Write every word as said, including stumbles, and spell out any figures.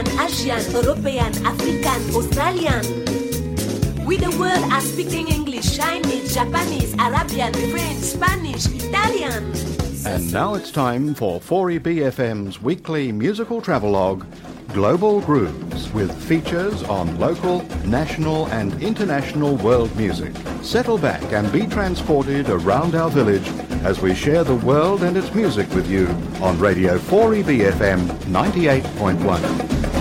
Indian, Asian, European, African, Australian. We the world are speaking English, Chinese, Japanese, Arabian, French, Spanish, Italian. And now it's time for four E B F M's weekly musical travelogue, Global Grooves, with features on local, national and international world music. Settle back and be transported around our village as we share the world and its music with you on Radio four E B F M ninety-eight point one.